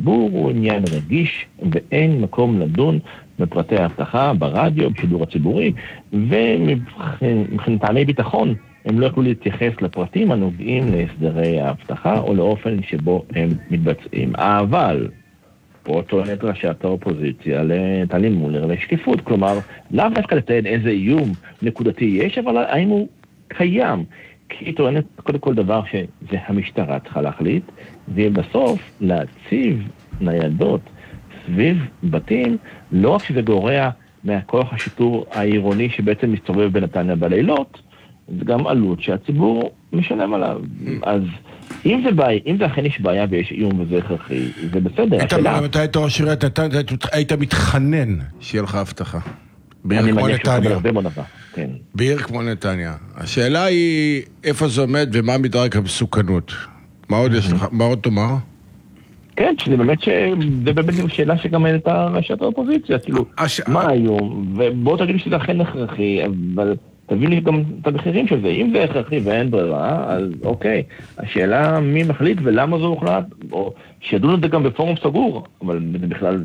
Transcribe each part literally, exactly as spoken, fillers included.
הציבור הוא עניין רגיש, ואין מקום לדון בפרטי ההבטחה, ברדיו, בשידור הציבורי, ומבחינתני ביטחון, הם לא יכלו להתייחס לפרטים הנוגעים להסדרי ההבטחה, או לאופן שבו הם מתבצעים. אבל, פה טוענת ראשת האופוזיציה לטלי מולר לשקיפות, כלומר, לאו דווקא לציין איזה איום נקודתי יש, אבל האם הוא קיים, כי היא טוענת קודם כל דבר שזה המשטרה צריכה להחליט, ובסוף להציב ניידות סביב בתים, לא רק שזה גורע מהכוח השיטור העירוני שבעצם מסתובב בנתניה בלילות, זה גם עלות שהציבור משלם עליו. אז אם זה בעיה, אם זה אכן יש בעיה ויש איום וזה הכרחי, זה בסדר. אתה היית ראש עיריית נתניה, היית מתחנן שיהיה לך הבטחה. בעיר כמו נתניה. בעיר כמו נתניה. השאלה היא איפה זה עומד ומה מדרג המסוכנות. מה עוד יש לך? מה עוד תאמר? כן, שזה באמת זה באמת שאלה שגם הייתה ראשת האופוזיציה, כאילו, מה היום? ובואו תגידו שזה אכן הכרחי, אבל תביא לי גם את המחירים של זה. אם זה הכרחי ואין ברירה, אז אוקיי. השאלה מי מחליט ולמה זה הוחלט, או שידעו את זה גם בפורום סגור, אבל זה בכלל...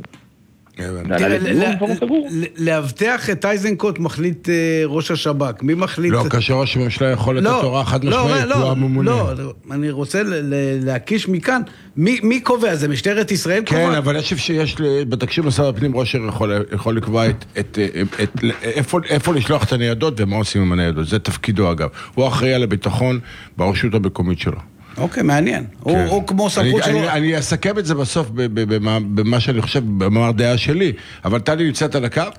להבטח את אייזנקוט מחליט ראש השב"כ. מי מחליט? לא, כאשר ראש הממשלה יכול לתת הוראה חד משמעית, הוא הממונה. לא, אני רוצה להקיש מכאן, מי קובע? זה משטרת ישראל קובע? כן, אבל יש בתקשיב משרד הפנים ראש העיר יכול לקבוע איפה לשלוח את הניידות ומה עושים עם הניידות. זה תפקידו אגב. הוא אחראי על הביטחון ברשות המקומית שלו. אוקיי, מעניין. הוא כמו סמכות שלו. אני אסכם את זה בסוף במה שאני חושב, במאמר דעה שלי. אבל טלי נמצאת על הקו?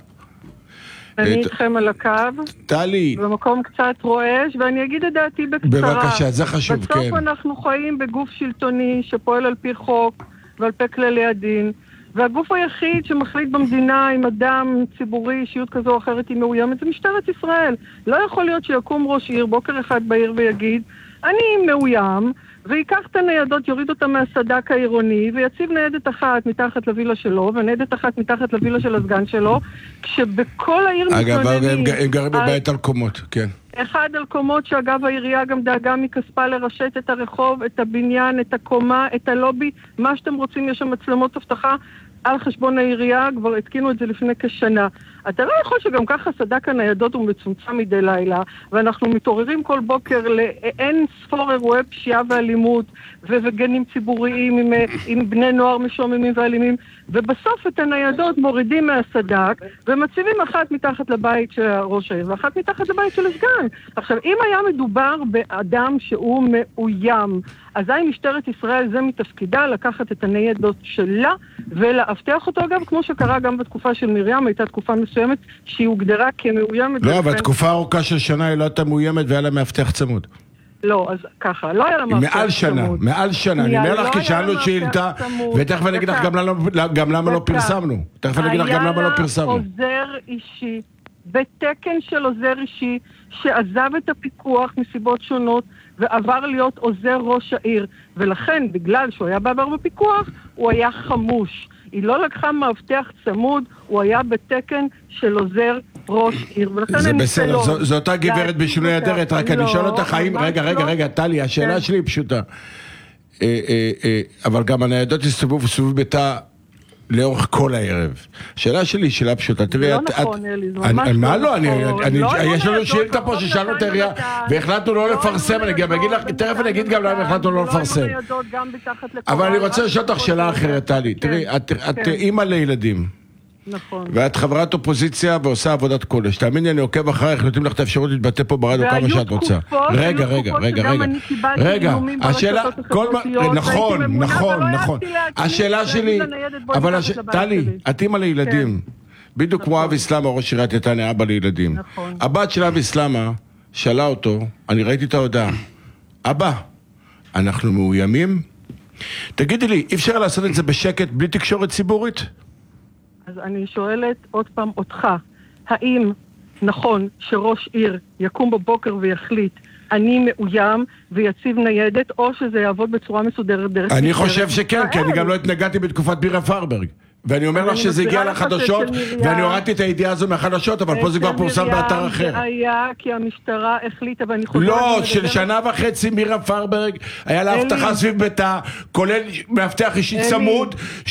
אני איתכם על הקו. טלי. במקום קצת רועש, ואני אגיד את דעתי בקצרה. בבקשה, זה חשוב, כן. בסוף אנחנו חיים בגוף שלטוני שפועל על פי חוק ועל פי כללי הדין. והגוף היחיד שמחליט במדינה עם אדם ציבורי, אישיות כזו או אחרת היא מאוימת, זה משטרת ישראל. לא יכול להיות שיקום ראש עיר בוקר אחד בעיר ויגיד, אני מאוים, ויקח את הניידות, יוריד אותה מהסדק העירוני, ויציב ניידת אחת מתחת לווילה שלו, וניידת אחת מתחת לווילה של הסגן שלו, כשבכל העיר מתלוננים... אגב, הם גרים בבית על קומות, כן. אחד על קומות שאגב העירייה גם דאגה מכספה לרשת את הרחוב, את הבניין, את הקומה, את הלובי, מה שאתם רוצים, יש שם מצלמות אבטחה על חשבון העירייה, כבר התקינו את זה לפני כשנה. אתה לא יכול שגם ככה סדק הניידות הוא מצומצם מדי לילה, ואנחנו מתעוררים כל בוקר לאין ספור אירועי פשיעה ואלימות, וגנים ציבוריים עם, עם בני נוער משוממים ואלימים, ובסוף את הניידות מורידים מהסדק, ומציבים אחת מתחת לבית של ראש העיר, ואחת מתחת לבית של הסגן. עכשיו, אם היה מדובר באדם שהוא מאוים, אזי משטרת ישראל זה מתפקידה לקחת את הניידות שלה, ולהבטיח אותו אגב, כמו שקרה גם בתקופה של מרים, הייתה תקופה מסוימת שהיא הוגדרה כמאוימת. לא, אבל תקופה ארוכה של שנה היא לא הייתה מאוימת והיה לה מאבטח צמוד. לא, אז ככה, לא היה לה מאבטח צמוד. מעל שנה, מעל שנה. אני אומר לך כי שאלנו שאילתה, ותכף אני אגיד לך גם למה לא פרסמנו. תכף אני אגיד לך גם למה לא פרסמנו. היה לה עוזר אישי, בתקן של עוזר אישי, שעזב את הפיקוח מסיבות שונות, ועבר להיות עוזר ראש העיר. ולכן, בגלל שהוא היה בעבר בפיקוח, הוא היה חמוש. היא לא לקחה מאבטח צמוד, הוא היה בתקן של עוזר ראש עיר. זה בסדר, זו אותה גברת בשינוי אדרת, רק אני שואל אותך, האם, רגע, רגע, רגע, טלי, השאלה שלי היא פשוטה. אבל גם הניידות הסתובבו וסובבו ביתה לאורך כל הערב. השאלה שלי היא שאלה פשוטה. זה לא נכון, אלי, זה ממש לא נכון. מה לא? יש לנו שאילתה פה ששאלנו את העירייה, והחלטנו לא לפרסם, תכף אני אגיד גם למה החלטנו לא לפרסם. אבל אני רוצה לשאול אותך שאלה אחרת, טלי. תראי, את אימא לילדים. נכון. ואת חברת אופוזיציה ועושה עבודת קודש. תאמיני, אני עוקב אחריך, נותנים לך את האפשרות להתבטא פה ברדיו כמה שאת רוצה. רגע, רגע, רגע, רגע. רגע, השאלה, נכון, נכון, נכון. השאלה שלי, אבל טלי, את אימא לילדים. בדיוק כמו אבי סלמה, ראש עיריית נתניה, אבא לילדים. הבת של אבי סלמה שאלה אותו, אני ראיתי את ההודעה, אבא, אנחנו מאוימים? תגידי לי, אי אפשר לעשות את זה בשקט בלי תקשורת ציבורית? אז אני שואלת עוד פעם אותך, האם נכון שראש עיר יקום בבוקר ויחליט אני מאוים ויציב ניידת, או שזה יעבוד בצורה מסודרת דרך... אני חושב שכן, כי אני גם לא התנגדתי בתקופת מירה פרברג. ואני אומר לך שזה הגיע לחדשות, ואני הורדתי את הידיעה הזו מהחדשות, אבל פה זה כבר פורסם באתר אחר. זה היה כי המשטרה החליטה, ואני חושבת... לא, של שנה וחצי מירה פרברג, היה לה הבטחה סביב ביתה, כולל מאבטח אישי צמוד,